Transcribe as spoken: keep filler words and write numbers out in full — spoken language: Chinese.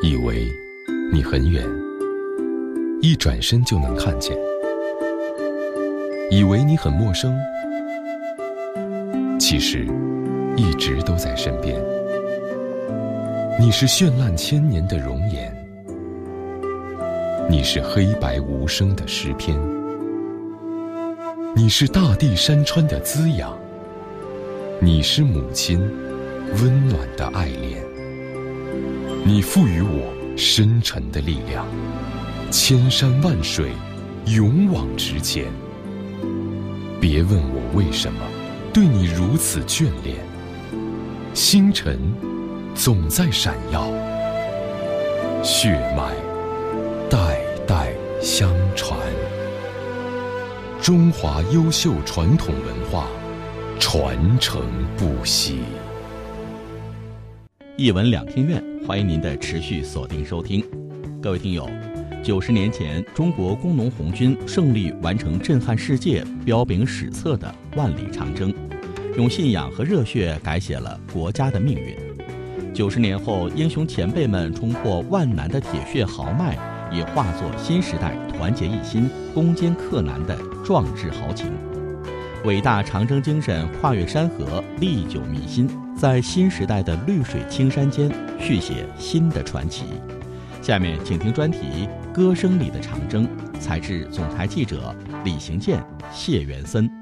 以为你很远，一转身就能看见；以为你很陌生，其实一直都在身边。你是绚烂千年的容颜，你是黑白无声的诗篇，你是大地山川的滋养，你是母亲温暖的爱恋。你赋予我深沉的力量，千山万水勇往直前。别问我为什么对你如此眷恋，星辰总在闪耀，血脉代代相传。中华优秀传统文化传承不息。 一文两厅院，欢迎您的持续锁定收听。各位听友，九十年前，中国工农红军胜利完成震撼世界、彪炳史册的万里长征，用信仰和热血改写了国家的命运。九十年后，英雄前辈们冲破万难的铁血豪迈，也化作新时代团结一心、攻坚克难的壮志豪情。伟大长征精神跨越山河，历久弥新，在新时代的绿水青山间续写新的传奇。下面请听专题《歌声里的长征》，采自总台记者李行健、谢元森。